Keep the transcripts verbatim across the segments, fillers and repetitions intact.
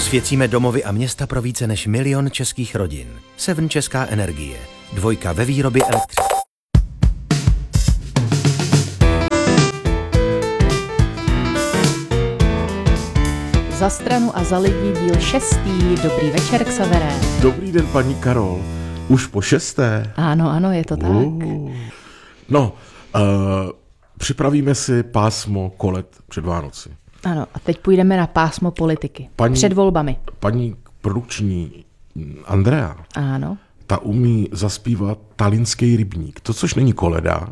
Osvěcíme domovy a města pro více než milion českých rodin. Seven Česká energie. Dvojka ve výrobě elektřiny. Za stranu a za lidi díl šestý. Dobrý večer, Xavere. Dobrý den, paní Karol. Už po šesté. Ano, ano, je to tak. Uh. No, uh, připravíme si pásmo kolet před Vánoci. Ano, a teď půjdeme na pásmo politiky. Paní, před volbami. Paní produkční Andrea, ano. Ta umí zaspívat Tallinský rybník. To, což není koleda,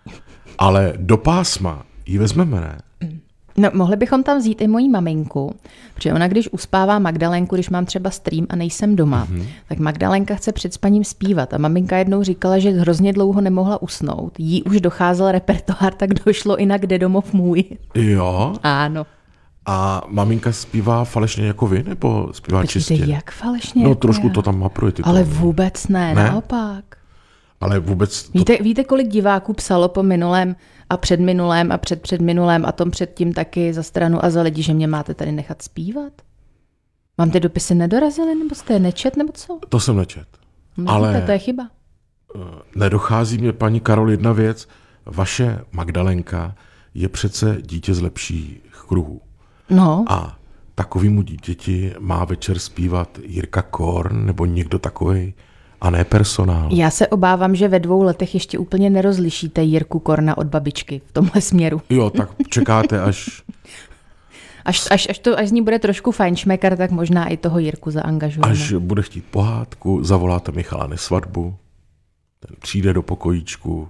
ale do pásma ji vezmeme, ne? No, mohli bychom tam vzít i moji maminku, protože ona, když uspává Magdalenku, když mám třeba stream a nejsem doma, mm-hmm. tak Magdalenka chce před spaním zpívat a maminka jednou říkala, že hrozně dlouho nemohla usnout. Jí už docházel repertoár, tak došlo i na Kde domov můj. Jo? Ano. A maminka zpívá falešně jako vy, nebo zpívá Počkejte, čistě? Jak falešně? No jako trošku já. to tam mapruje. Ty Ale to, vůbec ne, ne, naopak. Ale vůbec... To... Víte, víte, kolik diváků psalo po minulém a předminulém a předpředminulém a tom předtím taky Za stranu a za lidi, že mě máte tady nechat zpívat? Vám ty dopisy nedorazily, nebo jste je nečet, nebo co? To jsem nečet. No, ale to je chyba. Nedochází mě, paní Karol, jedna věc. Vaše Magdalenka je přece dítě z lepších kruhů. No. A takovému dítěti má večer zpívat Jirka Korn nebo někdo takovej, a ne personál. Já se obávám, že ve dvou letech ještě úplně nerozlišíte Jirku Korna od babičky v tomhle směru. Jo, tak čekáte, až... až, až, až, to, až z ní bude trošku fajnšmekar, tak možná i toho Jirku zaangažujeme. Až bude chtít pohádku, zavoláte Michala Nesvadbu, ten přijde do pokojíčku,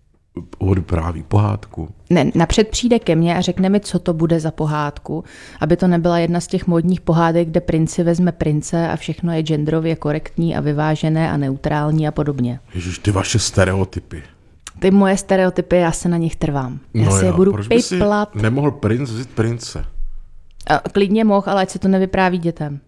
odpráví pohádku. Ne, napřed přijde ke mně a řekne mi, co to bude za pohádku, aby to nebyla jedna z těch módních pohádek, kde princi vezme prince a všechno je genderově korektní a vyvážené a neutrální a podobně. Ježiš, ty vaše stereotypy. Ty moje stereotypy, já se na nich trvám. Já no si je jo, budu proč by piplat. si nemohl princ vzít prince? A klidně mohl, ale ať se to nevypráví dětem.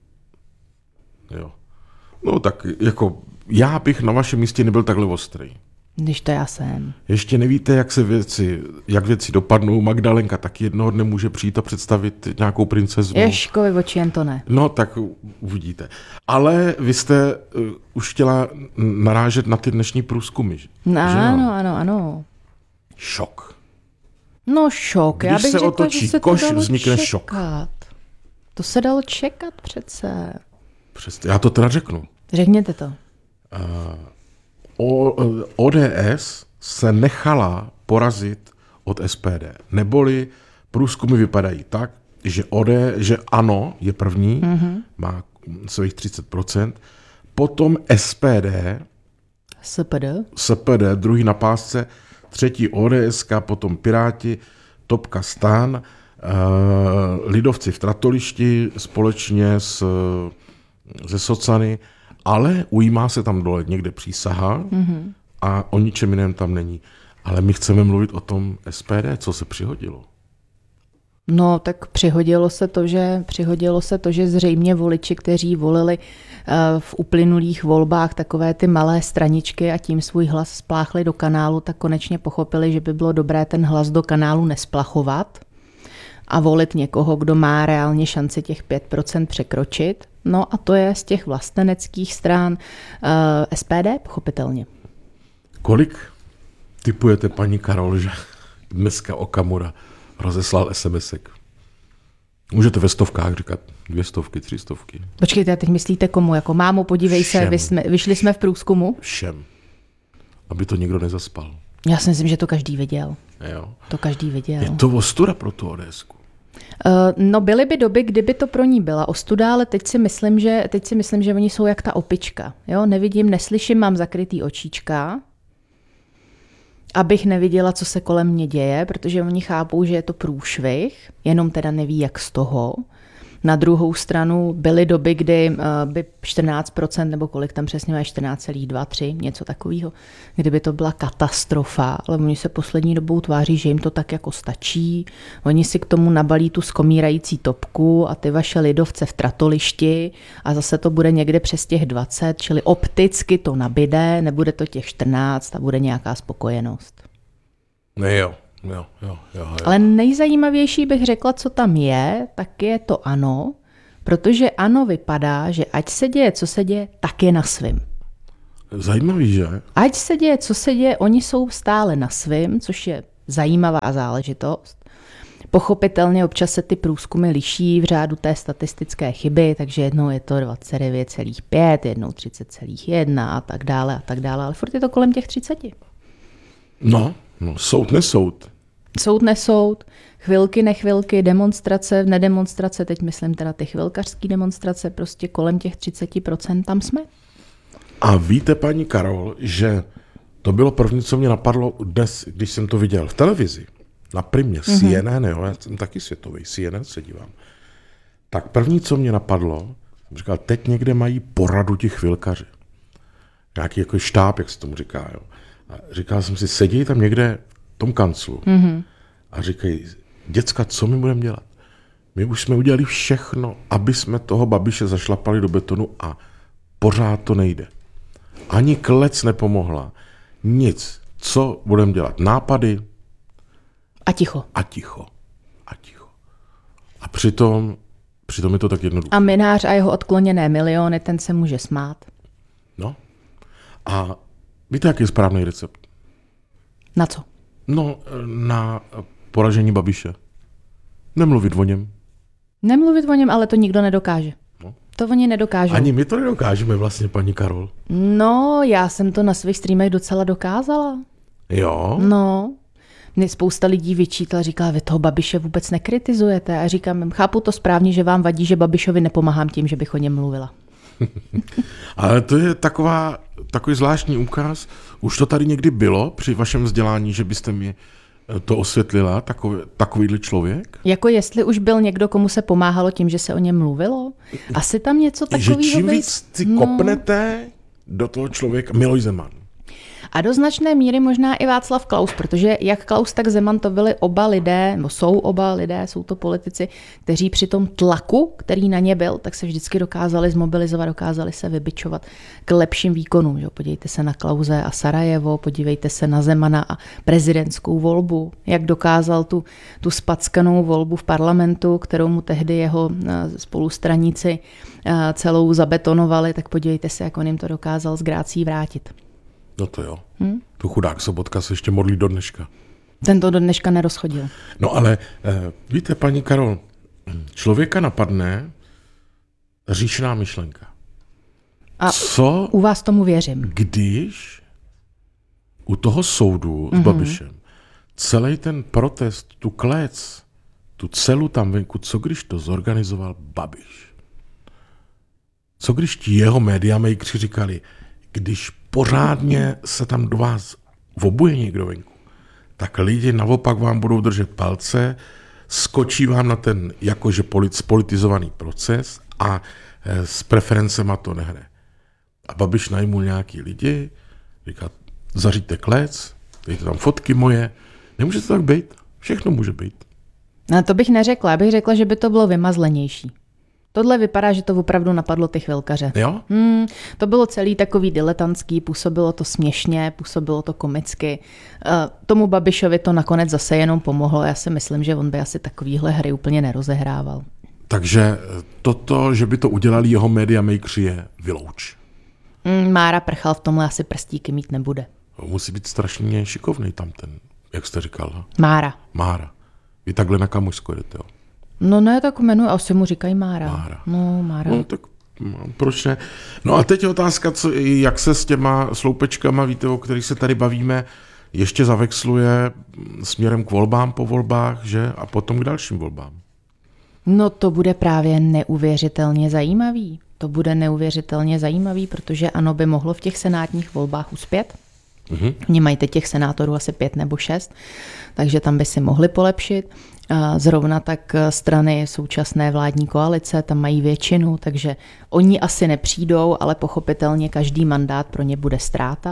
Jo. No tak jako já bych na vašem místě nebyl takhle ostrý. Když to já jsem. Ještě nevíte, jak se věci, jak věci dopadnou. Magdalenka taky jednoho dne může přijít a představit nějakou princeznu. Ježkovi oči, jen to ne. No, tak uvidíte. Ale vy jste uh, už chtěla narážet na ty dnešní průzkumy, že? No, že ano, ano, ano. Šok. No šok. Když já bych se řekla, otočí že se koš, to dalo vznikne čekat. šok. To se dalo čekat přece. Přesně, já to teda řeknu. Řekněte to. Uh, O, O D S se nechala porazit od S P D. Neboli průzkumy vypadají tak, že O D, že ANO je první, mm-hmm. má svých třicet procent, potom S P D, S P D, S P D druhý na pásce, třetí O D S, potom Piráti, Topka Stan, uh, Lidovci v Tratolišti společně s, se Socany, ale ujímá se tam dole někde přísaha mm-hmm. a o ničem jiném tam není. Ale my chceme mluvit o tom S P D, co se přihodilo. No, tak přihodilo se to, že, přihodilo se to, že zřejmě voliči, kteří volili uh, v uplynulých volbách takové ty malé straničky a tím svůj hlas spláchli do kanálu, tak konečně pochopili, že by bylo dobré ten hlas do kanálu nesplachovat a volit někoho, kdo má reálně šanci těch pět procent překročit. No a to je z těch vlasteneckých stran uh, S P D, pochopitelně. Kolik tipujete, paní Karol, že dneska Okamura rozeslal SMSek? Můžete ve stovkách říkat dvě stovky, tři stovky. Počkejte, a teď myslíte komu? Jako mámo, podívej Všem. se, vy jsme, vyšli jsme v průzkumu? Všem. Aby to nikdo nezaspal. Já si myslím, že to každý viděl. Jo. To každý viděl. Je to ostuda pro tu ODSku. Uh, no byly by doby, kdyby to pro ní byla ostuda, ale teď si myslím, že, teď si myslím, že oni jsou jak ta opička. Jo? Nevidím, neslyším, mám zakrytý očička, abych neviděla, co se kolem mě děje, protože oni chápou, že je to průšvih, jenom teda neví, jak z toho. Na druhou stranu byly doby, kdy uh, by čtrnáct procent nebo kolik tam přesně má, čtrnáct celá dva tři, něco takového, kdyby to byla katastrofa, ale oni se poslední dobou tváří, že jim to tak jako stačí. Oni si k tomu nabalí tu skomírající topku a ty vaše lidovce v Tratolišti a zase to bude někde přes těch dvacet, čili opticky to nabide, nebude to těch čtrnáct a bude nějaká spokojenost. Ne jo. Jo, jo, jo, jo. Ale nejzajímavější bych řekla, co tam je, tak je to ANO, Protože ANO vypadá, že ať se děje, co se děje, tak je na svým. Zajímavý, že? Ať se děje, co se děje, oni jsou stále na svým, což je zajímavá záležitost. Pochopitelně občas se ty průzkumy liší v řádu té statistické chyby, takže jednou je to dvacet devět celá pět, jednou třicet celá jedna a tak dále a tak dále, ale furt je to kolem těch třiceti. No, no soud nesoud. Soud nesoud, chvilky nechvilky, demonstrace, nedemonstrace, teď myslím teda ty chvilkařský demonstrace, prostě kolem těch třicet procent tam jsme. A víte, paní Karol, že to bylo první, co mě napadlo dnes, když jsem to viděl v televizi, na Primě, mm-hmm. C N N, jo, já jsem taky světový, C N N se dívám. Tak první, co mě napadlo, jsem říkal, teď někde mají poradu ti chvilkaři. Nějaký jako štáb, jak se tomu říká, jo. A říkal jsem si, sedí tam někde v tom kanclu mm-hmm. a říkají, děcka, co my budeme dělat? My už jsme udělali všechno, aby jsme toho Babiše zašlapali do betonu a pořád to nejde. Ani klec nepomohla. Nic. Co budeme dělat? Nápady? A ticho. A ticho. A ticho. A přitom, přitom je to tak jednoduché. A Mynář a jeho odkloněné miliony, ten se může smát. No. A víte, jaký je správný recept? Na co? No, na poražení Babiše. Nemluvit o něm. Nemluvit o něm, ale to nikdo nedokáže. No. To oni nedokážou. Ani my to nedokážeme vlastně, paní Karol. No, já jsem to na svých streamech docela dokázala. Jo? No. Mě spousta lidí vyčítala, říkala, vy toho Babiše vůbec nekritizujete. A říkám, chápu to správně, že vám vadí, že Babišovi nepomáhám tím, že bych o něm mluvila. Ale to je taková, takový zvláštní úkaz. Už to tady někdy bylo při vašem vzdělání, že byste mi to osvětlila, takový, takovýhle člověk? Jako jestli už byl někdo, komu se pomáhalo tím, že se o něm mluvilo? Asi tam něco takového. Že čím víc si no. kopnete do toho člověka, Miloš Zeman. A do značné míry možná i Václav Klaus, protože jak Klaus, tak Zeman to byli oba lidé, nebo jsou oba lidé, jsou to politici, kteří při tom tlaku, který na ně byl, tak se vždycky dokázali zmobilizovat, dokázali se vybičovat k lepším výkonům. Že? Podívejte se na Klause a Sarajevo, podívejte se na Zemana a prezidentskou volbu, jak dokázal tu, tu spackanou volbu v parlamentu, kterou mu tehdy jeho spolustraníci celou zabetonovali, tak podívejte se, jak on jim to dokázal s grácí vrátit. No to jo. Hmm? Tu chudák Sobotka se ještě modlí do dneška. Ten to do dneška nerozchodil. No ale eh, víte, paní Karol, člověka napadne říšná myšlenka. A co, u vás tomu věřím. Když u toho soudu s mm-hmm. Babišem celý ten protest, tu klec, tu celu tam venku, co když to zorganizoval Babiš? Co když ti jeho mediamakři říkali, když pořádně se tam do vás vobuje někdo venku, tak lidi naopak vám budou držet palce, skočí vám na ten jakože politizovaný proces a e, s preferencema to nehne. A Babiš najmul nějaký lidi, říká, zaříďte klec, dejte tam fotky moje, nemůže to tak být, všechno může být. No to bych neřekla, já bych řekla, že by to bylo vymazlenější. Tohle vypadá, že to opravdu napadlo ty chvilkaře. Jo? Hmm, to bylo celý takový diletantský, působilo to směšně, působilo to komicky. Uh, tomu Babišovi to nakonec zase jenom pomohlo. Já si myslím, že on by asi takovýhle hry úplně nerozehrával. Takže toto, že by to udělali jeho mediamakři, je vylouč. Hmm, Mára Prchal v tomhle asi prstíky mít nebude. Musí být strašně šikovný tam ten, jak jste říkal. Mára. Mára. Vy takhle na Kamošsko jdete, jo? No ne, tak jmenuji, asi mu říkají Mára. Mára. No, Mára. No tak proč ne? No a teď je otázka, co, jak se s těma sloupečkama, víte, o kterých se tady bavíme, ještě zavexluje směrem k volbám po volbách, že? A potom k dalším volbám. No to bude právě neuvěřitelně zajímavý. To bude neuvěřitelně zajímavý, protože ANO by mohlo v těch senátních volbách uspět. Mhm. Oni mají teď těch senátorů asi pět nebo šest, takže tam by si mohli polepšit. Zrovna tak strany současné vládní koalice, tam mají většinu, takže oni asi nepřijdou, ale pochopitelně každý mandát pro ně bude ztráta.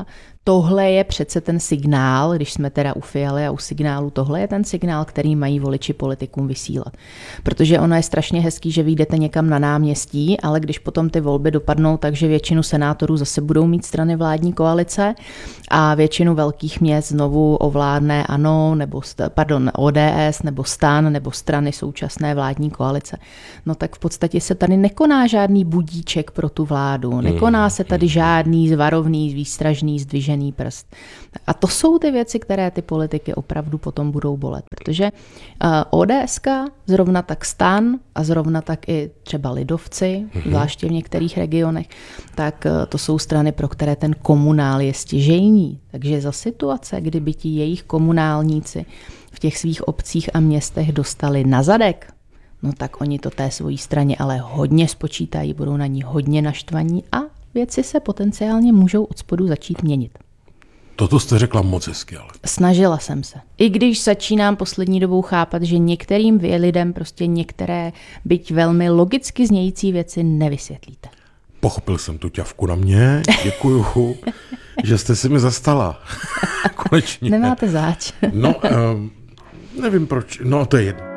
tohle je přece ten signál, když jsme teda u Fialy a u signálu, tohle je ten signál, který mají voliči politikům vysílat. Protože ono je strašně hezký, že vyjdete někam na náměstí, ale když potom ty volby dopadnou tak, že většinu senátorů zase budou mít strany vládní koalice a většinu velkých měst znovu ovládne ANO, nebo pardon, O D S, nebo STAN, nebo strany současné vládní koalice, no tak v podstatě se tady nekoná žádný budíček pro tu vládu, nekoná se tady žádný varovný, výstražný, zdvižený prst. A to jsou ty věci, které ty politiky opravdu potom budou bolet, protože ODSka, zrovna tak STAN a zrovna tak i třeba lidovci, mm-hmm. zvláště v některých regionech, tak to jsou strany, pro které ten komunál je stěžejní. Takže za situace, kdyby ti jejich komunálníci v těch svých obcích a městech dostali na zadek, no tak oni to té svojí straně ale hodně spočítají, budou na ní hodně naštvaní a věci se potenciálně můžou od spodu začít měnit. Toto jste řekla moc hezky, ale. Snažila jsem se. I když začínám poslední dobou chápat, že některým lidem prostě některé, byť velmi logicky znějící věci nevysvětlíte. Pochopil jsem tu ťavku na mě, děkuju, že jste si mi zastala. Konečně. Nemáte zač. No, um, nevím proč, no to je jedno.